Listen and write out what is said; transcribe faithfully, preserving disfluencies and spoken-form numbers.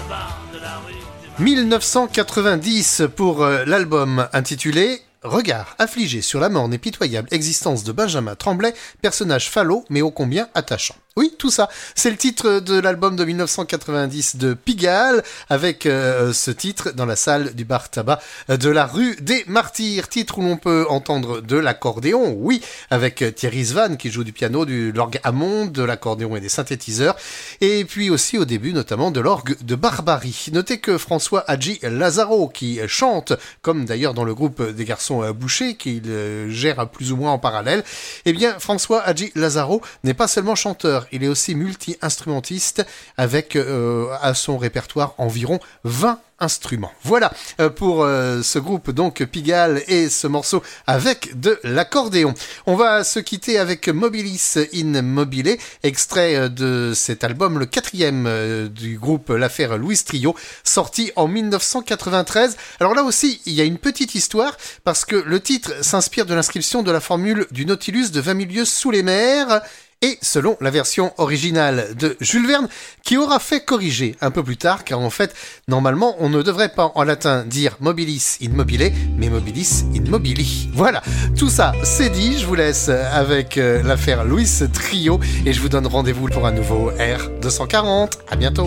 mille neuf cent quatre-vingt-dix pour euh, l'album intitulé Regard affligé sur la morne et pitoyable existence de Benjamin Tremblay, personnage falot mais ô combien attachant. Oui, tout ça, c'est le titre de l'album de mille neuf cent quatre-vingt-dix de Pigalle, avec euh, ce titre dans la salle du bar tabac de la rue des Martyrs, titre où l'on peut entendre de l'accordéon, oui, avec Thierry Svan qui joue du piano, du l'orgue Hammond, de l'accordéon et des synthétiseurs, et puis aussi au début notamment de l'orgue de Barbarie. Notez que François Hadji Lazaro, qui chante, comme d'ailleurs dans le groupe des Garçons Boucher, qu'il euh, gère plus ou moins en parallèle, eh bien François Hadji Lazaro n'est pas seulement chanteur, il est aussi multi-instrumentiste avec euh, à son répertoire environ vingt instruments. Voilà euh, pour euh, ce groupe donc Pigalle et ce morceau avec de l'accordéon. On va se quitter avec Mobilis in Mobile, extrait euh, de cet album, le quatrième euh, du groupe L'Affaire Louis Trio, sorti en mille neuf cent quatre-vingt-treize. Alors là aussi, il y a une petite histoire parce que le titre s'inspire de l'inscription de la formule du Nautilus de vingt mille lieues sous les mers. Et selon la version originale de Jules Verne, qui aura fait corriger un peu plus tard, car en fait, normalement, on ne devrait pas en latin dire mobilis in mobile, mais mobilis in mobili. Voilà, tout ça, c'est dit. Je vous laisse avec euh, l'affaire Louis Trio, et je vous donne rendez-vous pour un nouveau R deux cent quarante. À bientôt.